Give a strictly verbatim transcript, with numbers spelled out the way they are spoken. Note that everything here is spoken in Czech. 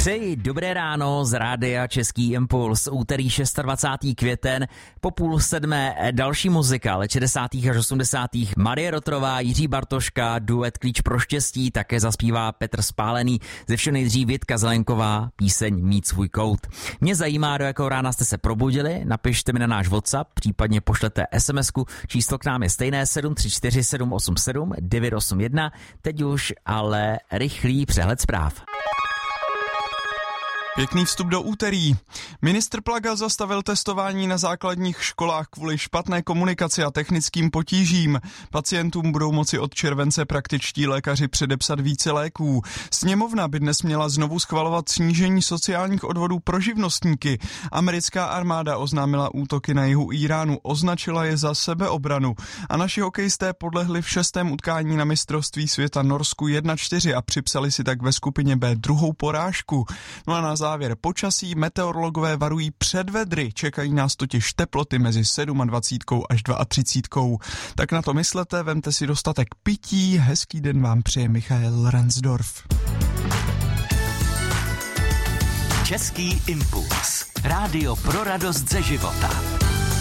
Přeji dobré ráno z rádia Český impuls. Úterý dvacátého šestého květen, po půl sedmé další muzika let šedesátých až osmdesátých Marie Rotrová, Jiří Bartoška, duet Klíč pro štěstí, také zaspívá Petr Spálený, ze všeho nejdřív Jitka Zelenková, píseň Mít svůj kout. Mě zajímá, do jakého rána jste se probudili, napište mi na náš WhatsApp, případně pošlete SMSku, číslo k nám je stejné sedm tři čtyři sedm osm sedm devět osm jedna, teď už ale rychlý přehled zpráv. Pěkný vstup do úterý. Ministr Plaga zastavil testování na základních školách kvůli špatné komunikaci a technickým potížím. Pacientům budou moci od července praktičtí lékaři předepsat více léků. Sněmovna by dnes měla znovu schvalovat snížení sociálních odvodů pro živnostníky. Americká armáda oznámila útoky na jihu Iránu, označila je za sebeobranu. A naši hokejisté podlehli v šestém utkání na mistrovství světa Norsku jedna čtyři a připsali si tak ve skupině B druhou porážku. No a na závěr počasí, meteorologové varují před vedry, čekají nás totiž teploty mezi dvacet sedm až třicet dva. Tak na to myslete, vemte si dostatek pití, hezký den vám přeje Michael Ransdorf. Český impuls. Rádio pro radost ze života.